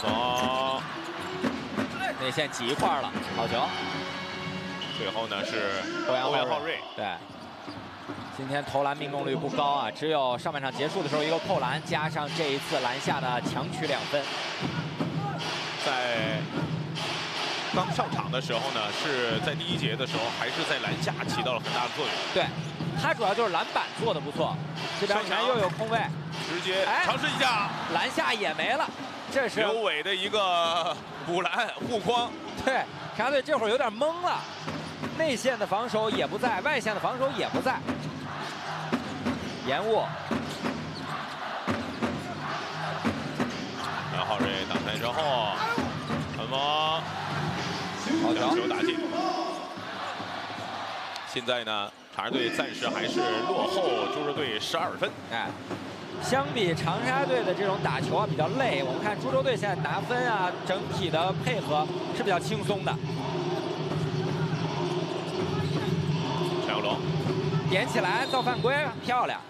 从内线挤一块了，好球。 最后呢是欧阳浩瑞。 对，今天投篮命中率不高啊，只有上半场结束的时候一个扣篮，加上这一次篮下的强取2分。 在刚上场的时候呢，是在第1节的时候，还是在篮下起到了很大的作用。 对，他主要就是篮板做的不错。这边前又有空位， 直接尝试一下， 篮下也没了。这是刘伟的一个补篮护框。 对，长沙队这会儿有点懵了，内线的防守也不在，外线的防守也不在，延误。 然后瑞挡拆之后，传锋，将球打进。现在呢，长沙队暂时还是落后株洲队12分。 哎。相比长沙队的这种打球啊比较累，我们看株洲队现在拿分啊，整体的配合是比较轻松的。 陈小龙点起来造犯规，漂亮。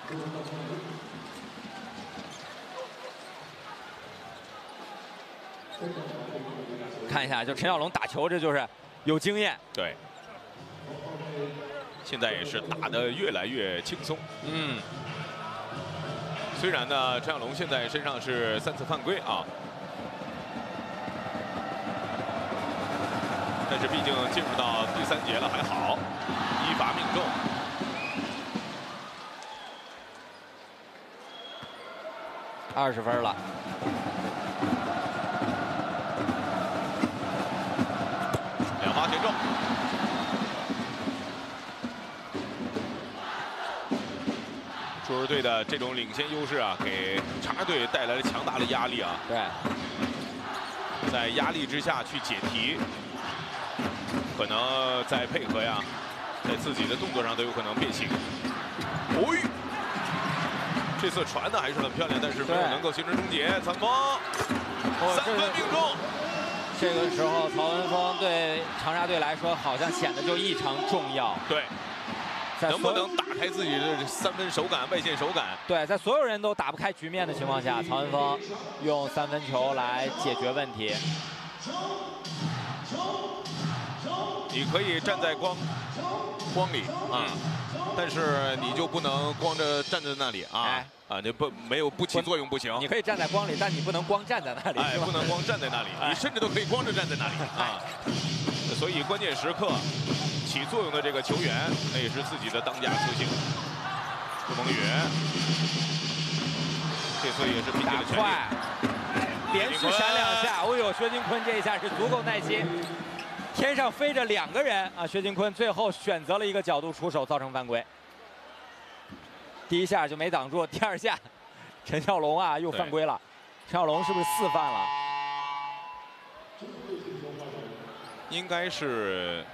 看一下，就陈小龙打球，这就是有经验。 对，现在也是打得越来越轻松。虽然呢，陈小龙现在身上是3次犯规啊，但是毕竟进入到第3节了，还好，依法命中。 20分了， 两罚全中。株洲队的这种领先优势啊，给长沙队带来了强大的压力啊。 对， 在压力之下去解题，可能在配合呀，在自己的动作上都有可能变形。这次传的还是很漂亮，但是没有能够形成终结。传锋，3分命中。 这个时候，曹文峰对长沙队来说，好像显得就异常重要。 对。能不能打开自己的3分手感、外线手感？ 对，在所有人都打不开局面的情况下，曹文峰用3分球来解决问题。 你可以站在光里啊，但是你就不能光着站在那里啊！你不起作用不行。 你可以站在光里，但你不能光站在那里。 不能光站在那里，你甚至都可以光着站在那里啊！所以关键时刻起作用的这个球员，那也是自己的当家球星。朱梦雨，这次也是拼尽了全力， 连续闪2下。哦呦，薛金坤这一下是足够耐心。天上飞着2个人啊！薛金坤最后选择了一个角度出手，造成犯规。第1下就没挡住，第2下，陈小龙啊又犯规了。陈小龙是不是4犯了？ 应该是。